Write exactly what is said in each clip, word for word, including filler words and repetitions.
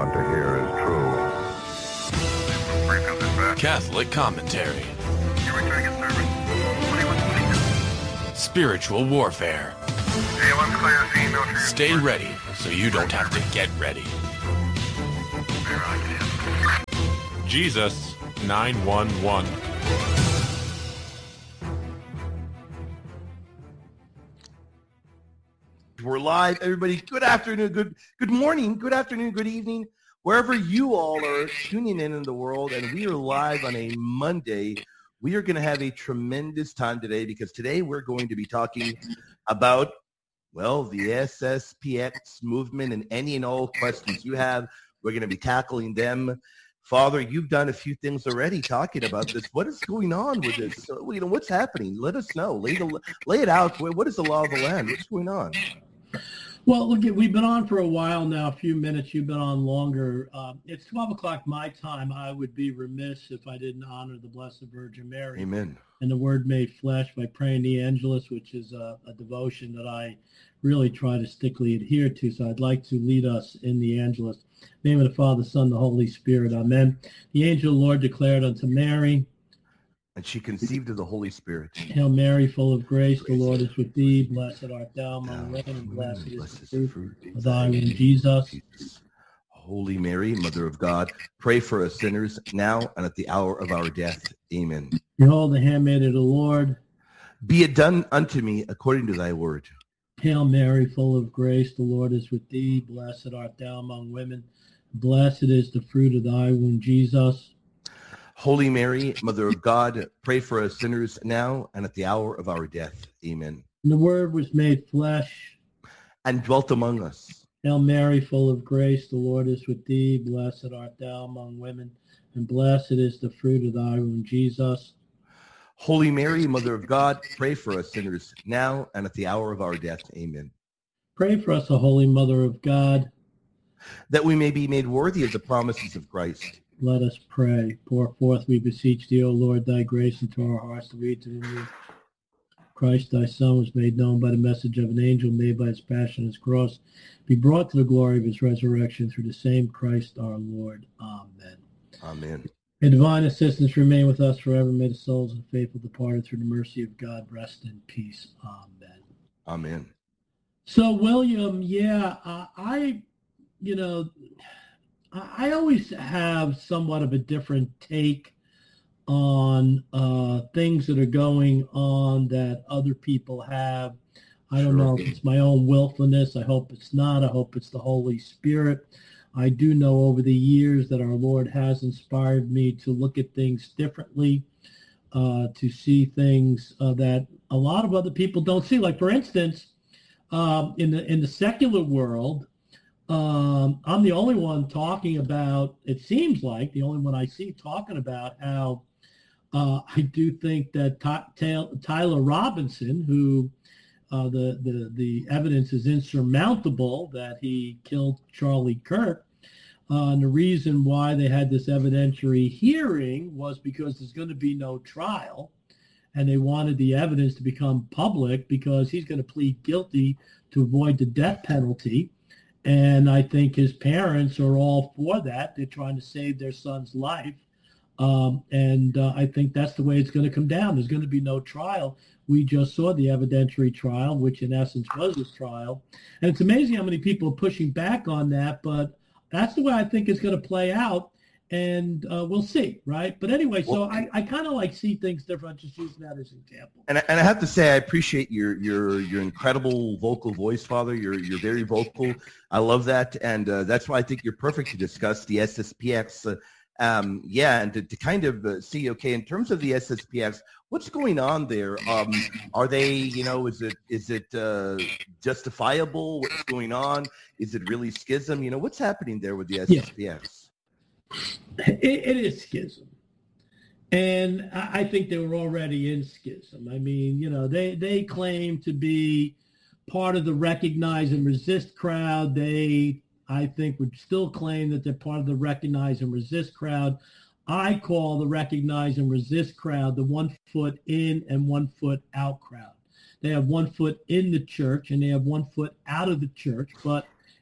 want to hear is true. Catholic commentary. Spiritual warfare. Stay ready so you don't have to get ready. Jesus nine one one. We're live, everybody. Good afternoon, good good morning, good afternoon, good evening, wherever you all are tuning in in the world. And we are live on a Monday. We are going to have a tremendous time today because today we're going to be talking about, well, the S S P X movement and any and all questions you have. We're going to be tackling them. Father, you've done a few things already talking about this. What is going on with this? So, you know, what's happening? Let us know. Lay, the, lay it out. What is the law of the land? What's going on? Well, look, we've been on for a while now, a few minutes. You've been on longer. Um, it's twelve o'clock my time. I would be remiss if I didn't honor the Blessed Virgin Mary. Amen. And the Word made flesh by praying the Angelus, which is a, a devotion that I really try to strictly adhere to. So I'd like to lead us in the Angelus. In the name of the Father, the Son, the Holy Spirit. Amen. The angel of the Lord declared unto Mary, and she conceived of the Holy Spirit. Hail Mary, full of grace, the Lord is with thee. Blessed art thou among women, and blessed is the fruit of thy womb, Jesus. Holy Mary, Mother of God, pray for us sinners now and at the hour of our death. Amen. Behold, the handmaid of the Lord. Be it done unto me according to thy word. Hail Mary, full of grace, the Lord is with thee. Blessed art thou among women. Blessed is the fruit of thy womb, Jesus. Holy Mary, Mother of God, pray for us sinners now and at the hour of our death. Amen. And the Word was made flesh and dwelt among us. Hail Mary, full of grace, the Lord is with thee. Blessed art thou among women, and blessed is the fruit of thy womb, Jesus. Holy Mary, Mother of God, pray for us sinners now and at the hour of our death. Amen. Pray for us, O Holy Mother of God, that we may be made worthy of the promises of Christ. Let us pray. Pour forth, we beseech thee, O Lord, thy grace into our hearts to read to thee. Christ, thy Son, was made known by the message of an angel, made by his passion and his cross, be brought to the glory of his resurrection through the same Christ our Lord. Amen. Amen. May divine assistance remain with us forever. May the souls of the faithful departed through the mercy of God rest in peace. Amen. Amen. So, William, yeah, uh, I, you know, I always have somewhat of a different take on uh, things that are going on that other people have. I don't Sure. know if it's my own willfulness. I hope it's not. I hope it's the Holy Spirit. I do know over the years that our Lord has inspired me to look at things differently, uh, to see things uh, that a lot of other people don't see. Like, for instance, um, in the in the secular world, Um, I'm the only one talking about, it seems like, the only one I see talking about how uh, I do think that Ty- Tyler Robinson, who uh, the, the, the evidence is insurmountable that he killed Charlie Kirk, uh, and the reason why they had this evidentiary hearing was because there's going to be no trial, and they wanted the evidence to become public because he's going to plead guilty to avoid the death penalty. And I think his parents are all for that. They're trying to save their son's life. Um, and uh, I think that's the way it's going to come down. There's going to be no trial. We just saw the evidentiary trial, which in essence was a trial. And it's amazing how many people are pushing back on that. But that's the way I think it's going to play out. And uh, we'll see, right? But anyway, so well, I, I kind of like see things different. Just using that as an example. And I, and I have to say, I appreciate your your your incredible vocal voice, Father. You're you're very vocal. I love that, and uh, that's why I think you're perfect to discuss the S S P X. Uh, um, yeah, and to, to kind of uh, see, okay, in terms of the S S P X, what's going on there? Um, are they, you know, is it is it uh, justifiable? What's going on? Is it really schism? You know, what's happening there with the S S P X? Yeah. It, it is schism. And I, I think they were already in schism. I mean, you know, they, they claim to be part of the recognize and resist crowd. They, I think, would still claim that they're part of the recognize and resist crowd. I call the recognize and resist crowd the one foot in and one foot out crowd. They have one foot in the church and they have one foot out of the church, but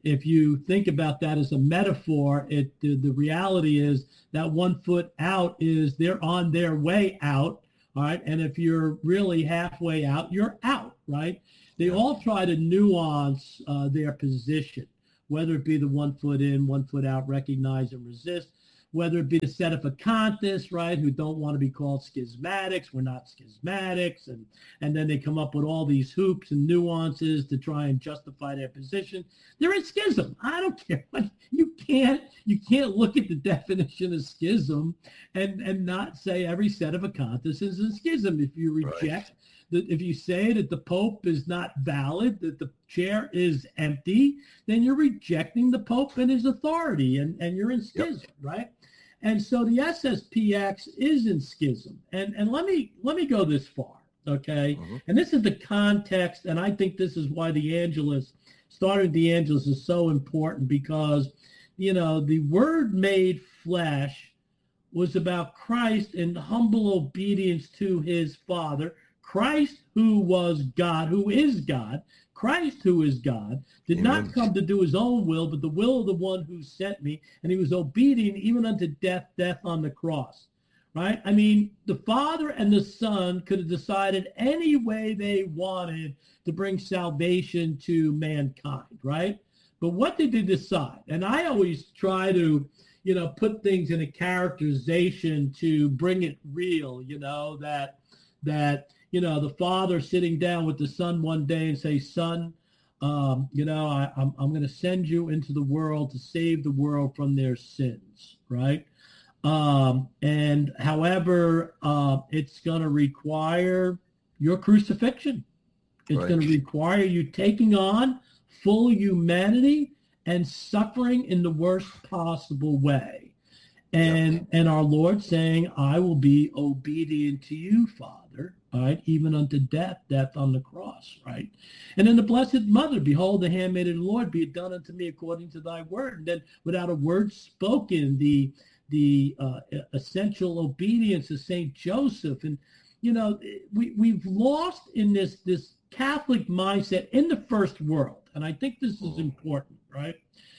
if you think about that as a metaphor, it the, the reality is that one foot out is they're on their way out, all right? And if you're really halfway out, you're out, right? They all try to nuance uh, their position, whether it be the one foot in, one foot out, recognize and resist, whether it be the Sedevacantists, right, who don't want to be called schismatics. We're not schismatics. And, and then they come up with all these hoops and nuances to try and justify their position. They're in schism. I don't care. You can't, you can't look at the definition of schism and, and not say every Sedevacantist is a schism. If you reject, right. that if you say that the Pope is not valid, that the chair is empty, then you're rejecting the Pope and his authority, and, and you're in schism, yep. right? And so the S S P X is in schism. And and let me let me go this far, okay? Mm-hmm. And this is the context, and I think this is why the Angelus, starting the Angelus is so important, because, you know, the Word made flesh was about Christ in humble obedience to his Father. Christ, who was God, who is God, Christ, who is God, did Amen. Not come to do his own will, but the will of the one who sent me, and he was obedient even unto death, death on the cross, right? I mean, the Father and the Son could have decided any way they wanted to bring salvation to mankind, right? But what did they decide? And I always try to, you know, put things in a characterization to bring it real, you know, that, that, you know, the Father sitting down with the Son one day and say, Son, um, you know, I, I'm, I'm going to send you into the world to save the world from their sins, right? Um, and however, uh, it's going to require your crucifixion. It's right. going to require you taking on full humanity and suffering in the worst possible way. And yep. and our Lord saying, I will be obedient to you, Father, right, even unto death, death on the cross, right? And then the Blessed Mother, behold, the handmaid of the Lord, be it done unto me according to thy word. And then without a word spoken, the the uh, essential obedience of Saint Joseph. And, you know, we, we've lost in this, this Catholic mindset in the first world. And I think this is important, right?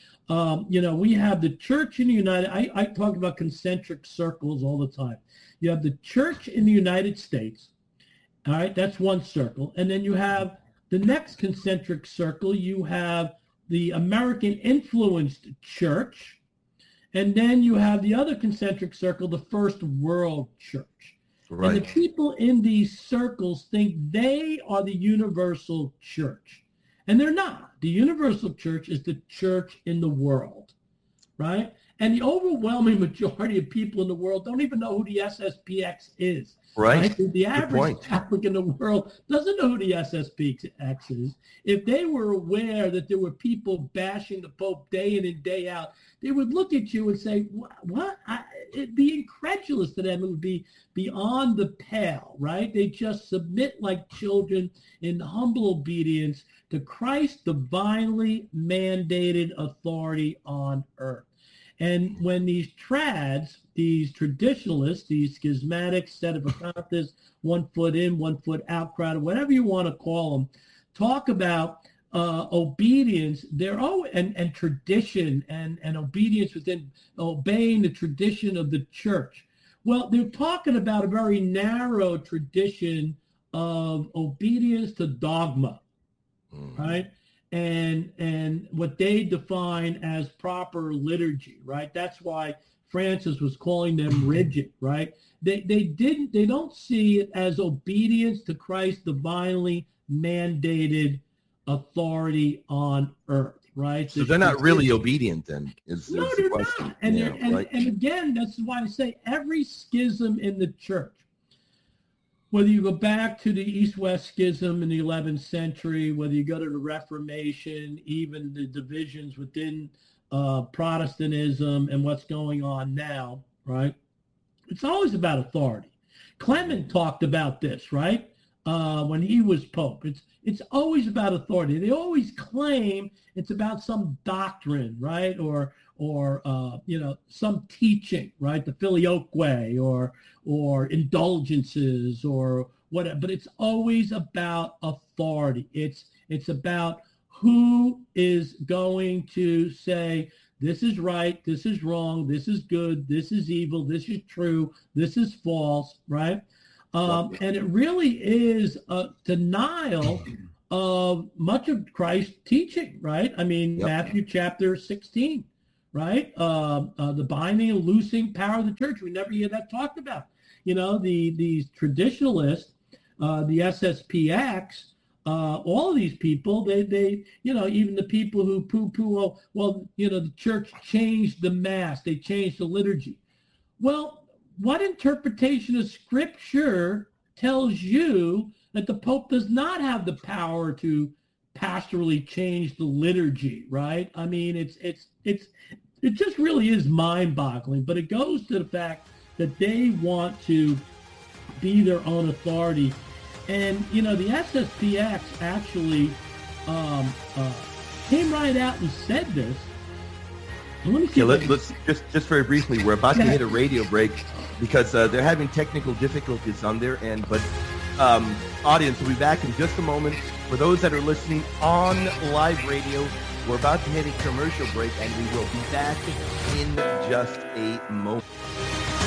Um, you know, we have the church in the United, I, I talk about concentric circles all the time. You have the church in the United States, all right, that's one circle. And then you have the next concentric circle, you have the American influenced church. And then you have the other concentric circle, the first world church. Right. And the people in these circles think they are the universal church. And they're not. The universal church is the church in the world, right? And the overwhelming majority of people in the world don't even know who the S S P X is. Right. right? The average Catholic in the world doesn't know who the S S P X is. If they were aware that there were people bashing the Pope day in and day out, they would look at you and say, what? I, it'd be incredulous to them. It would be beyond the pale, right? They just submit like children in humble obedience to Christ's divinely mandated authority on earth. And when these trads, these traditionalists, these schismatics, Sedevacantists, one foot in, one foot out crowd, whatever you want to call them, talk about uh, obedience, they're oh, and, and tradition and, and obedience within obeying the tradition of the church. Well, they're talking about a very narrow tradition of obedience to dogma, mm. right? And and what they define as proper liturgy, right? That's why Francis was calling them rigid, right? They they didn't they don't see it as obedience to Christ's divinely mandated authority on earth, right? So they're not really obedient then, is, no, is they're the question. not. And, yeah, and, right? and again, that's why I say every schism in the church, whether you go back to the East-West Schism in the eleventh century, whether you go to the Reformation, even the divisions within uh, Protestantism and what's going on now, right? It's always about authority. Clement talked about this, right? Uh, when he was Pope. It's it's always about authority. They always claim it's about some doctrine, right? Or or uh, you know, some teaching, right? The Filioque way, or or indulgences, or whatever. But it's always about authority. It's it's about who is going to say, this is right, this is wrong, this is good, this is evil, this is true, this is false, right? Um, and it really is a denial of much of Christ's teaching, right? I mean, yep. Matthew chapter sixteen, right? Uh, uh, the binding and loosing power of the church. We never hear that talked about. You know, the these traditionalists, uh, the S S P X, uh, all of these people, they, they, you know, even the people who poo-poo, well, well, you know, the church changed the mass, they changed the liturgy. Well, what interpretation of Scripture tells you that the Pope does not have the power to pastorally change the liturgy, right? I mean, it's it's it's it just really is mind-boggling, but it goes to the fact that they want to be their own authority. And, you know, the S S P X actually um, uh, came right out and said this. Let me see yeah, let, let's just, just very briefly, we're about to hit a radio break because uh, they're having technical difficulties on their end. But um, audience, we'll be back in just a moment. For those that are listening on live radio, we're about to hit a commercial break, and we will be back in just a moment.